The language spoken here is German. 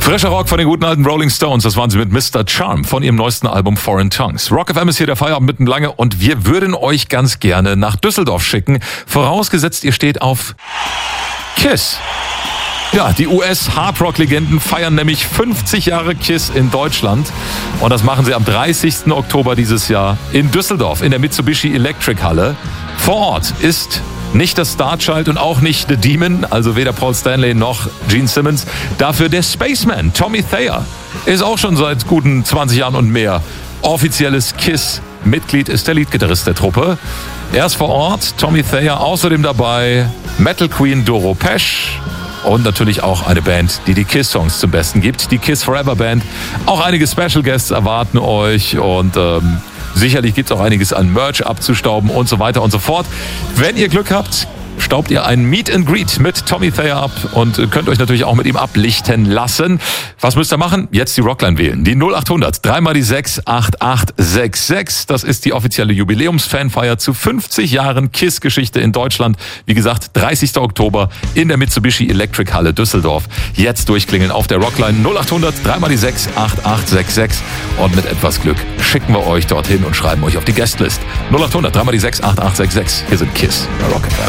Frischer Rock von den guten alten Rolling Stones, das waren sie mit Mr. Charm von ihrem neuesten Album Foreign Tongues. Rock FM ist hier der Feierabend mitten lange und wir würden euch ganz gerne nach Düsseldorf schicken, vorausgesetzt ihr steht auf KISS. Ja, die US-Hardrock-Legenden feiern nämlich 50 Jahre KISS in Deutschland und das machen sie am 30. Oktober dieses Jahr in Düsseldorf in der Mitsubishi Electric Halle. Vor Ort ist nicht das Starchild und auch nicht The Demon, also weder Paul Stanley noch Gene Simmons. Dafür der Spaceman, Tommy Thayer, ist auch schon seit guten 20 Jahren und mehr offizielles KISS-Mitglied, ist der Leadgitarrist der Truppe. Er ist vor Ort, Tommy Thayer außerdem dabei, Metal Queen Doro Pesch und natürlich auch eine Band, die KISS-Songs zum Besten gibt, die KISS Forever Band. Auch einige Special Guests erwarten euch und sicherlich gibt es auch einiges an Merch abzustauben und so weiter und so fort. Wenn ihr Glück habt, staubt ihr ein Meet and Greet mit Tommy Thayer ab und könnt euch natürlich auch mit ihm ablichten lassen. Was müsst ihr machen? Jetzt die Rockline wählen. Die 0800 3x6 8866. Das ist die offizielle Jubiläumsfanfeier zu 50 Jahren KISS-Geschichte in Deutschland. Wie gesagt, 30. Oktober in der Mitsubishi Electric Halle Düsseldorf. Jetzt durchklingeln auf der Rockline 0800 3x6 8866 und mit etwas Glück schicken wir euch dorthin und schreiben euch auf die Guestlist. 0800 3x6 8866. Hier sind KISS bei Rock FM.